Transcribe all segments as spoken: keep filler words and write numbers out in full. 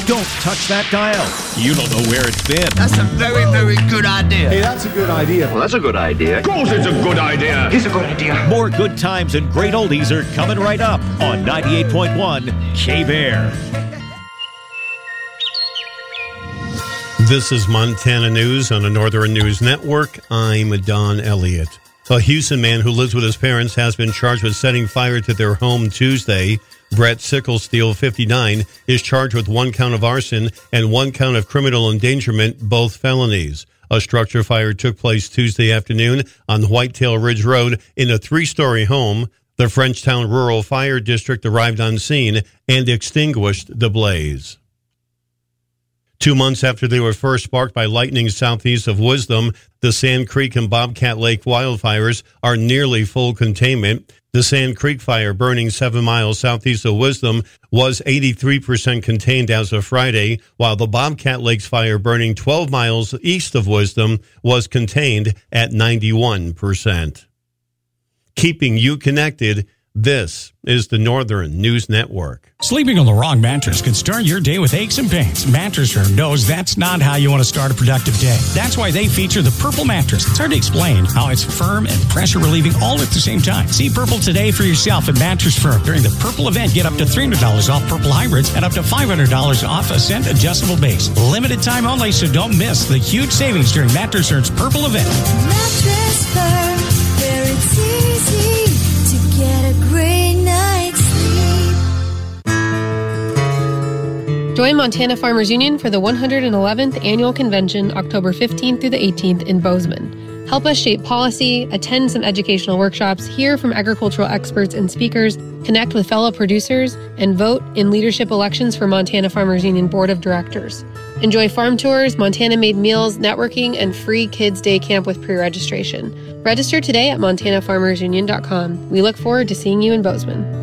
Don't touch that dial. You don't know where it's been. That's a very, very good idea. Hey, that's a good idea. Well, that's a good idea. Of course it's a good idea. It's a good idea. More good times and great oldies are coming right up on ninety-eight point one K-Bear. This is Montana News on the Northern News Network. I'm Don Elliott. A Houston man who lives with his parents has been charged with setting fire to their home Tuesday. Brett Sicklesteel, fifty-nine, is charged with one count of arson and one count of criminal endangerment, both felonies. A structure fire took place Tuesday afternoon on Whitetail Ridge Road in a three-story home. The Frenchtown Rural Fire District arrived on scene and extinguished the blaze. Two months after they were first sparked by lightning southeast of Wisdom, the Sand Creek and Bobcat Lake wildfires are nearly full containment. The Sand Creek fire, burning seven miles southeast of Wisdom, was eighty-three percent contained as of Friday, while the Bobcat Lakes fire, burning twelve miles east of Wisdom, was contained at ninety-one percent. Keeping you connected, this is the Northern News Network. Sleeping on the wrong mattress can start your day with aches and pains. Mattress Firm knows that's not how you want to start a productive day. That's why they feature the Purple mattress. It's hard to explain how it's firm and pressure relieving all at the same time. See Purple today for yourself at Mattress Firm. During the Purple event, get up to three hundred dollars off Purple hybrids and up to five hundred dollars off Ascent adjustable base. Limited time only, so don't miss the huge savings during Mattress Firm's Purple event. Mattress Firm, where it's easy to get a great night's sleep. Join Montana Farmers Union for the one hundred eleventh Annual Convention, October fifteenth through the eighteenth in Bozeman. Help us shape policy, attend some educational workshops, hear from agricultural experts and speakers, connect with fellow producers, and vote in leadership elections for Montana Farmers Union Board of Directors. Enjoy farm tours, Montana-made meals, networking, and free Kids Day Camp with pre-registration. Register today at montana farmers union dot com. We look forward to seeing you in Bozeman.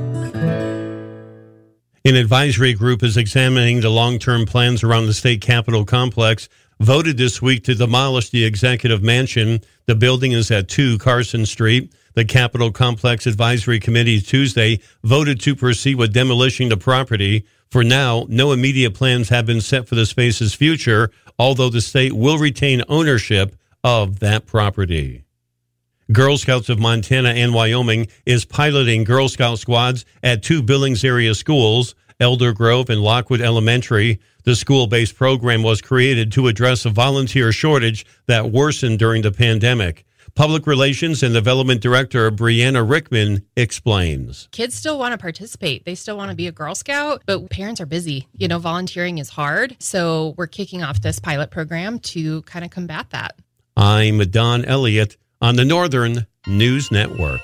An advisory group is examining the long-term plans around the state capitol complex, voted this week to demolish the executive mansion. The building is at two Carson Street. The Capitol Complex Advisory Committee Tuesday voted to proceed with demolishing the property. For now, no immediate plans have been set for the space's future, although the state will retain ownership of that property. Girl Scouts of Montana and Wyoming is piloting Girl Scout squads at two Billings area schools, Elder Grove and Lockwood Elementary. The school-based program was created to address a volunteer shortage that worsened during the pandemic. Public Relations and Development Director Brianna Rickman explains. Kids still want to participate. They still want to be a Girl Scout, but parents are busy. You know, volunteering is hard. So we're kicking off this pilot program to kind of combat that. I'm Don Elliott on the Northern News Network.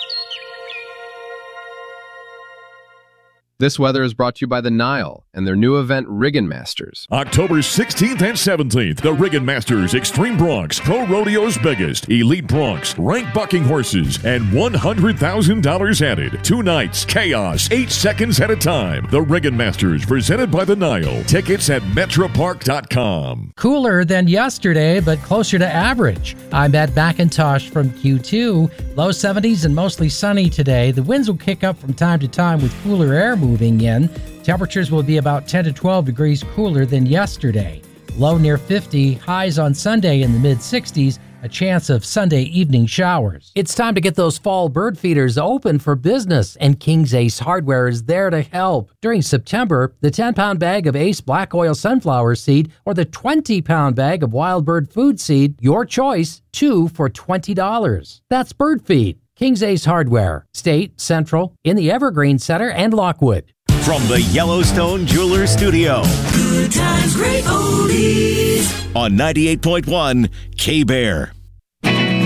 This weather is brought to you by the Nile and their new event, Riggin Masters. October sixteenth and seventeenth, the Riggin Masters Extreme Broncs, Pro Rodeo's biggest, Elite Broncs, rank bucking horses, and one hundred thousand dollars added. Two nights, chaos, eight seconds at a time. The Riggin Masters, presented by the Nile. Tickets at metro park dot com. Cooler than yesterday, but closer to average. I'm Ed McIntosh from Q two. Low seventies and mostly sunny today. The winds will kick up from time to time with cooler air moving in. Temperatures will be about ten to twelve degrees cooler than yesterday. Low near fifty, highs on Sunday in the mid sixties, a chance of Sunday evening showers. It's time to get those fall bird feeders open for business, and King's Ace Hardware is there to help. During September, the ten-pound bag of Ace Black Oil Sunflower Seed or the twenty-pound bag of Wild Bird Food Seed, your choice, two for twenty dollars. That's bird feed. King's Ace Hardware, State, Central, in the Evergreen Center, and Lockwood. From the Yellowstone Jewelers Studio. Good times, great oldies. On ninety-eight point one K-Bear.